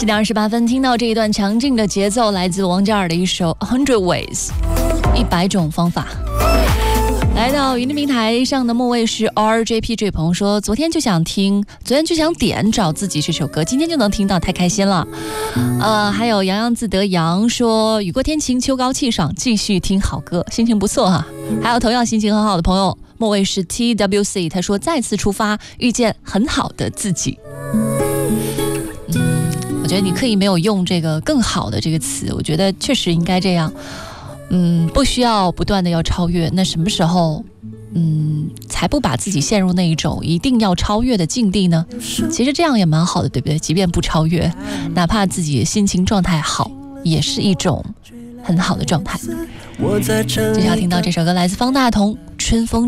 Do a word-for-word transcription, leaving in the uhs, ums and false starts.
七点二十八分，听到这一段强劲的节奏，来自王嘉尔的一首《Hundred Ways》，一百种方法。来到云听平台上的末位是 R J P， 这位朋友说，昨天就想听，昨天就想点找自己这首歌，今天就能听到，太开心了。呃，还有洋洋自得洋说，雨过天晴，秋高气爽，继续听好歌，心情不错哈、啊。还有同样心情很好的朋友，末位是 T W C， 他说再次出发，遇见很好的自己。嗯，我觉得你刻意没有用这个更好的这个词，我觉得确实应该这样。嗯，不需要不断的要超越，那什么时候嗯才不把自己陷入那一种一定要超越的境地呢？其实这样也蛮好的，对不对？即便不超越，哪怕自己心情状态好，也是一种很好的状态。接下来听到这首歌来自方大同，春风